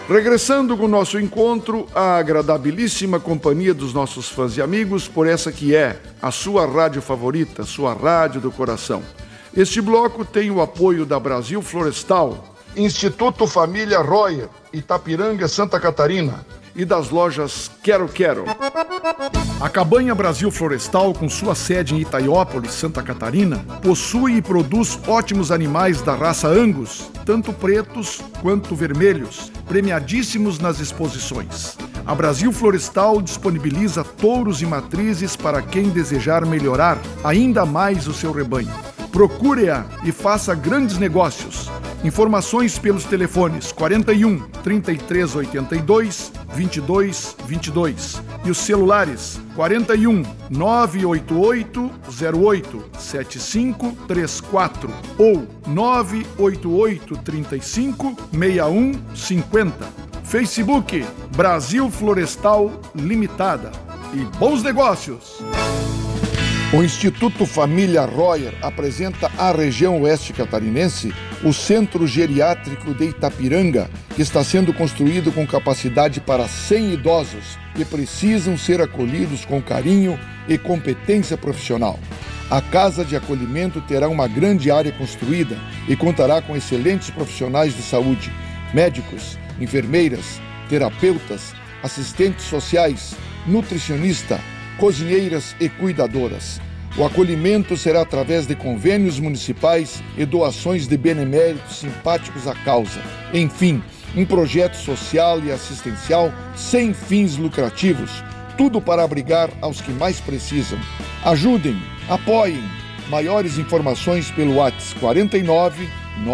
Regressando com o nosso encontro, a agradabilíssima companhia dos nossos fãs e amigos por essa que é a sua rádio favorita, sua rádio do coração. Este bloco tem o apoio da Brasil Florestal, Instituto Família Royer, Itapiranga, Santa Catarina, e das lojas Quero Quero. A Cabanha Brasil Florestal, com sua sede em Itaiópolis, Santa Catarina, possui e produz ótimos animais da raça Angus, tanto pretos quanto vermelhos, premiadíssimos nas exposições. A Brasil Florestal disponibiliza touros e matrizes para quem desejar melhorar ainda mais o seu rebanho. Procure-a e faça grandes negócios. Informações pelos telefones 41 3382 2222 e os celulares 41 988 08 7534 ou 988 35 6150. Facebook Brasil Florestal Limitada. E bons negócios! O Instituto Família Royer apresenta à região oeste catarinense o Centro Geriátrico de Itapiranga, que está sendo construído com capacidade para 100 idosos que precisam ser acolhidos com carinho e competência profissional. A Casa de Acolhimento terá uma grande área construída e contará com excelentes profissionais de saúde, médicos, enfermeiras, terapeutas, assistentes sociais, nutricionista, cozinheiras e cuidadoras. O acolhimento será através de convênios municipais e doações de beneméritos simpáticos à causa. Enfim, um projeto social e assistencial sem fins lucrativos, tudo para abrigar aos que mais precisam. Ajudem, apoiem. Maiores informações pelo WhatsApp 49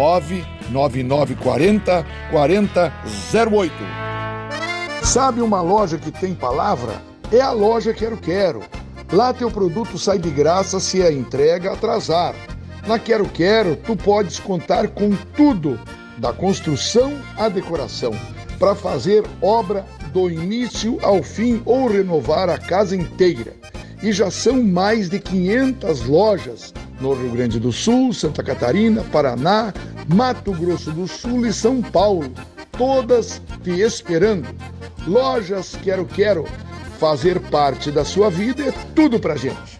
99940 4008. Sabe uma loja que tem palavra? É a loja Quero Quero. Lá teu produto sai de graça se a entrega atrasar. Na Quero Quero, tu podes contar com tudo, da construção à decoração, para fazer obra do início ao fim ou renovar a casa inteira. E já são mais de 500 lojas no Rio Grande do Sul, Santa Catarina, Paraná, Mato Grosso do Sul e São Paulo, todas te esperando. Lojas Quero Quero. Fazer parte da sua vida é tudo pra gente.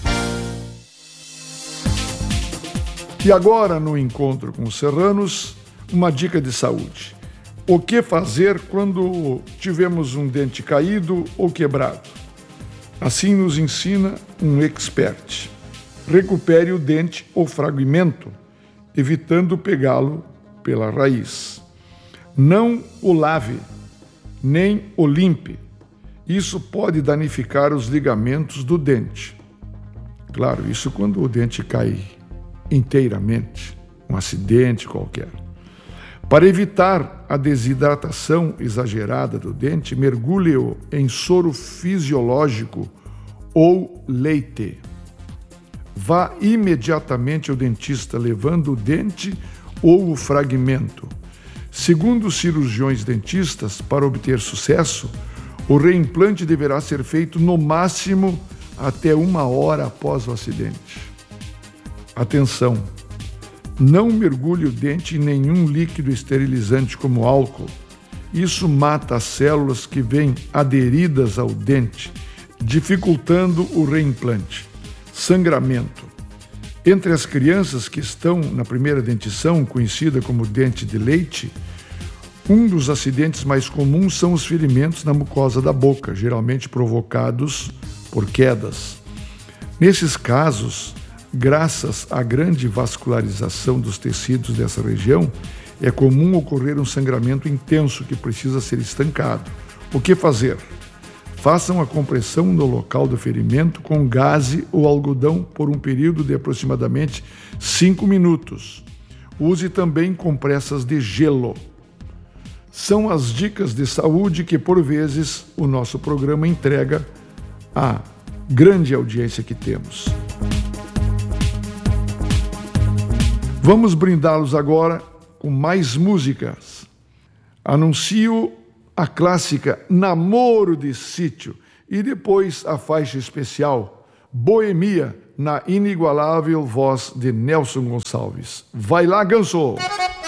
E agora, no encontro com os serranos, uma dica de saúde. O que fazer quando tivemos um dente caído ou quebrado? Assim nos ensina um expert. Recupere o dente ou fragmento, evitando pegá-lo pela raiz. Não o lave, nem o limpe. Isso pode danificar os ligamentos do dente. Claro, isso quando o dente cai inteiramente, um acidente qualquer. Para evitar a desidratação exagerada do dente, mergulhe-o em soro fisiológico ou leite. Vá imediatamente ao dentista levando o dente ou o fragmento. Segundo os cirurgiões dentistas, para obter sucesso, o reimplante deverá ser feito no máximo até 1 hora após o acidente. Atenção! Não mergulhe o dente em nenhum líquido esterilizante como álcool. Isso mata as células que vêm aderidas ao dente, dificultando o reimplante. Sangramento. Entre as crianças que estão na primeira dentição, conhecida como dente de leite, um dos acidentes mais comuns são os ferimentos na mucosa da boca, geralmente provocados por quedas. Nesses casos, graças à grande vascularização dos tecidos dessa região, é comum ocorrer um sangramento intenso que precisa ser estancado. O que fazer? Façam a compressão no local do ferimento com gaze ou algodão por um período de aproximadamente 5 minutos. Use também compressas de gelo. São as dicas de saúde que, por vezes, o nosso programa entrega à grande audiência que temos. Vamos brindá-los agora com mais músicas. Anuncio a clássica Namoro de Sítio e depois a faixa especial Boemia, na inigualável voz de Nelson Gonçalves. Vai lá, Ganso!